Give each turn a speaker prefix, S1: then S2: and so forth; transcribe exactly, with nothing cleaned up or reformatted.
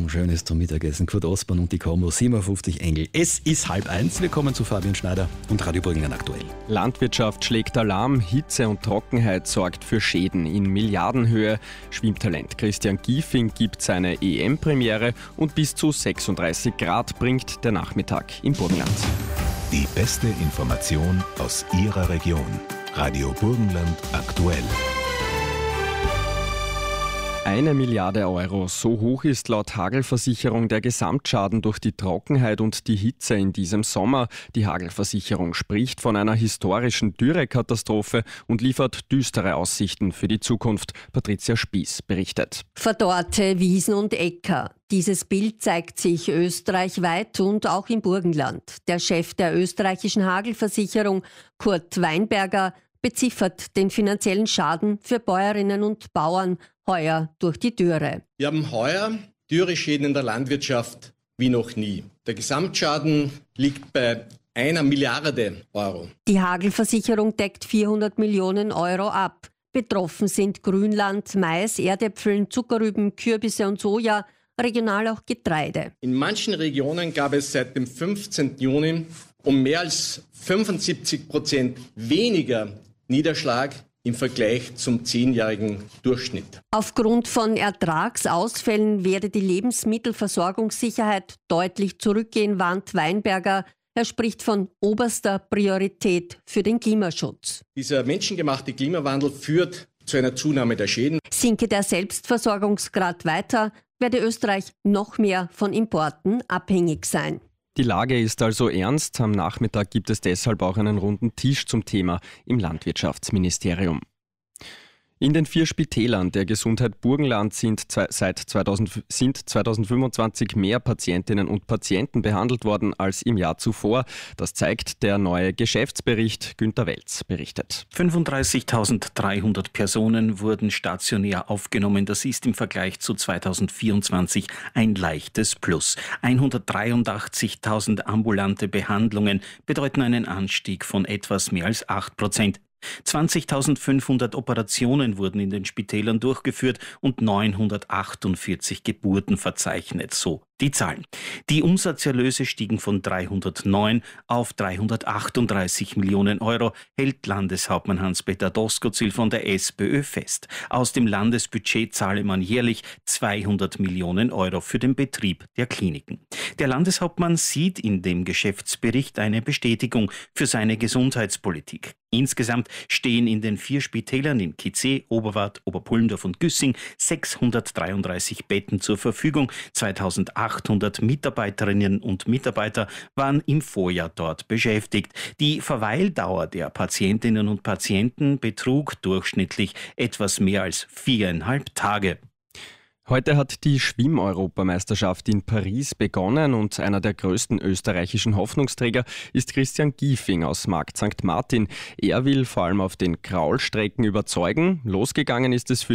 S1: zum Schönes zum Mittagessen. Kurt Osborn und die Combo siebenundfünfzig Engel. Es ist halb eins. Wir kommen zu Fabian Schneider und Radio Burgenland aktuell.
S2: Landwirtschaft schlägt Alarm. Hitze und Trockenheit sorgt für Schäden in Milliardenhöhe. Schwimmtalent Christian Giefing gibt seine E M-Premiere und bis zu sechsunddreißig Grad bringt der Nachmittag im Burgenland.
S3: Die beste Information aus Ihrer Region. Radio Burgenland aktuell.
S2: Eine Milliarde Euro, so hoch ist laut Hagelversicherung der Gesamtschaden durch die Trockenheit und die Hitze in diesem Sommer. Die Hagelversicherung spricht von einer historischen Dürrekatastrophe und liefert düstere Aussichten für die Zukunft. Patricia Spieß berichtet.
S4: Verdorrte Wiesen und Äcker. Dieses Bild zeigt sich österreichweit und auch im Burgenland. Der Chef der österreichischen Hagelversicherung, Kurt Weinberger, beziffert den finanziellen Schaden für Bäuerinnen und Bauern heuer durch die Dürre.
S5: Wir haben heuer Dürreschäden in der Landwirtschaft wie noch nie. Der Gesamtschaden liegt bei einer Milliarde Euro.
S4: Die Hagelversicherung deckt vierhundert Millionen Euro ab. Betroffen sind Grünland, Mais, Erdäpfeln, Zuckerrüben, Kürbisse und Soja, regional auch Getreide.
S5: In manchen Regionen gab es seit dem fünfzehnten Juni um mehr als fünfundsiebzig Prozent weniger Niederschlag im Vergleich zum zehnjährigen Durchschnitt.
S4: Aufgrund von Ertragsausfällen werde die Lebensmittelversorgungssicherheit deutlich zurückgehen, warnt Weinberger. Er spricht von oberster Priorität für den Klimaschutz.
S5: Dieser menschengemachte Klimawandel führt zu einer Zunahme der Schäden.
S4: Sinke der Selbstversorgungsgrad weiter, werde Österreich noch mehr von Importen abhängig sein.
S2: Die Lage ist also ernst. Am Nachmittag gibt es deshalb auch einen runden Tisch zum Thema im Landwirtschaftsministerium. In den vier Spitälern der Gesundheit Burgenland sind seit zweitausendfünfundzwanzig mehr Patientinnen und Patienten behandelt worden als im Jahr zuvor. Das zeigt der neue Geschäftsbericht. Günter Welz berichtet.
S6: fünfunddreißigtausenddreihundert Personen wurden stationär aufgenommen. Das ist im Vergleich zu zweitausendvierundzwanzig ein leichtes Plus. hundertdreiundachtzigtausend ambulante Behandlungen bedeuten einen Anstieg von etwas mehr als acht Prozent. zwanzigtausendfünfhundert Operationen wurden in den Spitälern durchgeführt und neunhundertachtundvierzig Geburten verzeichnet, so die Zahlen. Die Umsatzerlöse stiegen von dreihundertneun auf dreihundertachtunddreißig Millionen Euro, hält Landeshauptmann Hans-Peter Doskozil von der SPÖ fest. Aus dem Landesbudget zahle man jährlich zweihundert Millionen Euro für den Betrieb der Kliniken. Der Landeshauptmann sieht in dem Geschäftsbericht eine Bestätigung für seine Gesundheitspolitik. Insgesamt stehen in den vier Spitälern in Kitzee, Oberwart, Oberpullendorf und Güssing sechshundertdreiunddreißig Betten zur Verfügung. zweitausendachthundert Mitarbeiterinnen und Mitarbeiter waren im Vorjahr dort beschäftigt. Die Verweildauer der Patientinnen und Patienten betrug durchschnittlich etwas mehr als viereinhalb Tage.
S2: Heute hat die Schwimm-Europameisterschaft in Paris begonnen und einer der größten österreichischen Hoffnungsträger ist Christian Giefing aus Markt Sankt Martin. Er will vor allem auf den Kraulstrecken überzeugen. Losgegangen ist es für